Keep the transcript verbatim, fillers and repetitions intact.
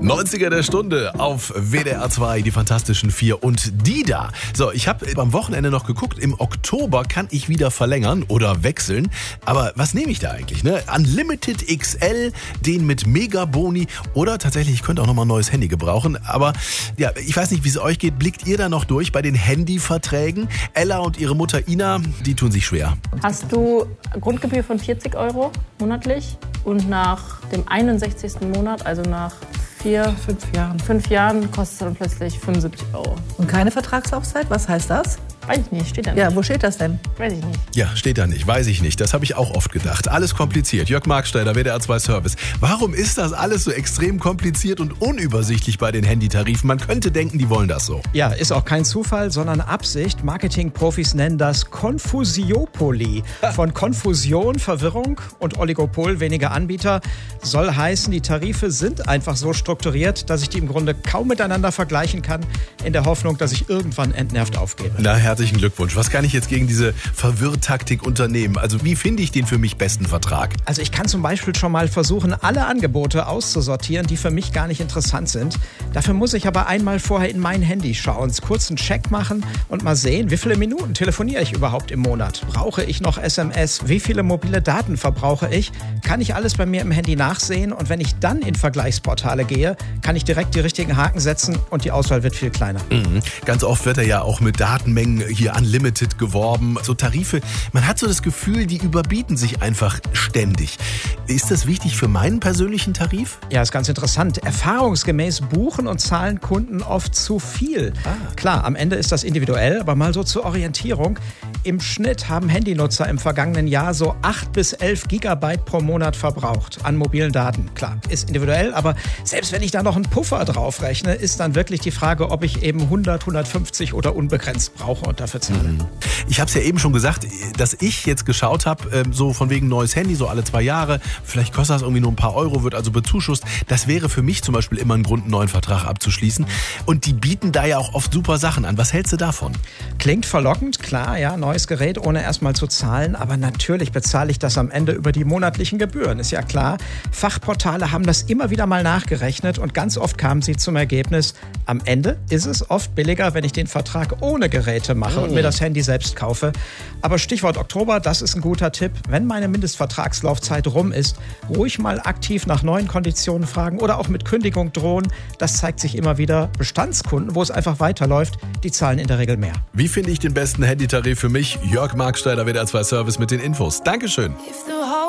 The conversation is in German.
neunziger der Stunde auf W D R zwei, die Fantastischen Vier und die da. So, ich habe am Wochenende noch geguckt, im Oktober kann ich wieder verlängern oder wechseln. Aber was nehme ich da eigentlich? Ne? Unlimited X L, den mit Megaboni oder tatsächlich, ich könnte auch nochmal ein neues Handy gebrauchen. Aber ja, ich weiß nicht, wie es euch geht. Blickt ihr da noch durch bei den Handyverträgen? Ella und ihre Mutter Ina, die tun sich schwer. Hast du Grundgebühr von vierzig Euro monatlich und nach dem einundsechzigsten Monat, also nach vier, Fünf Jahren. fünf Jahren, kostet es dann plötzlich fünfundsiebzig Euro. Und keine Vertragslaufzeit? Was heißt das? Weiß ich nicht, steht da nicht. Ja, wo steht das denn? Weiß ich nicht. Ja, steht da nicht, weiß ich nicht. Das habe ich auch oft gedacht. Alles kompliziert. Jörg Marksteiner, W D R zwei Service. Warum ist das alles so extrem kompliziert und unübersichtlich bei den Handytarifen? Man könnte denken, die wollen das so. Ja, ist auch kein Zufall, sondern Absicht. Marketingprofis nennen das Konfusiopoly. Von Konfusion, Verwirrung und Oligopol, weniger Anbieter, soll heißen, die Tarife sind einfach so strukturiert, dass ich die im Grunde kaum miteinander vergleichen kann, in der Hoffnung, dass ich irgendwann entnervt aufgebe. Na, herzlichen Glückwunsch. Was kann ich jetzt gegen diese Verwirrtaktik unternehmen? Also wie finde ich den für mich besten Vertrag? Also ich kann zum Beispiel schon mal versuchen, alle Angebote auszusortieren, die für mich gar nicht interessant sind. Dafür muss ich aber einmal vorher in mein Handy schauen, kurz einen Check machen und mal sehen, wie viele Minuten telefoniere ich überhaupt im Monat? Brauche ich noch S M S? Wie viele mobile Daten verbrauche ich? Kann ich alles bei mir im Handy nachsehen? Und wenn ich dann in Vergleichsportale gehe, kann ich direkt die richtigen Haken setzen und die Auswahl wird viel kleiner. Mhm. Ganz oft wird er ja auch mit Datenmengen hier Unlimited geworben. So Tarife, man hat so das Gefühl, die überbieten sich einfach ständig. Ist das wichtig für meinen persönlichen Tarif? Ja, ist ganz interessant. Erfahrungsgemäß buchen und zahlen Kunden oft zu viel. Ah. Klar, am Ende ist das individuell, aber mal so zur Orientierung. Im Schnitt haben Handynutzer im vergangenen Jahr so acht bis elf Gigabyte pro Monat verbraucht an mobilen Daten. Klar, ist individuell, aber selbst wenn ich da noch einen Puffer draufrechne, ist dann wirklich die Frage, ob ich eben hundert, hundertfünfzig oder unbegrenzt brauche und dafür zahle. Mhm. Ich habe es ja eben schon gesagt, dass ich jetzt geschaut habe, so von wegen neues Handy, so alle zwei Jahre, vielleicht kostet das irgendwie nur ein paar Euro, wird also bezuschusst. Das wäre für mich zum Beispiel immer ein Grund, einen neuen Vertrag abzuschließen. Und die bieten da ja auch oft super Sachen an. Was hältst du davon? Klingt verlockend, klar, ja, neues Gerät, ohne erstmal zu zahlen. Aber natürlich bezahle ich das am Ende über die monatlichen Gebühren, ist ja klar. Fachportale haben das immer wieder mal nachgerechnet und ganz oft kamen sie zum Ergebnis, am Ende ist es oft billiger, wenn ich den Vertrag ohne Geräte mache und mir das Handy selbst kaufe. Aber Stichwort Oktober, das ist ein guter Tipp. Wenn meine Mindestvertragslaufzeit rum ist, ruhig mal aktiv nach neuen Konditionen fragen oder auch mit Kündigung drohen. Das zeigt sich immer wieder. Bestandskunden, wo es einfach weiterläuft, die zahlen in der Regel mehr. Wie finde ich den besten Handytarif für mich? Jörg Marksteiner, W D R zwei Service mit den Infos. Dankeschön.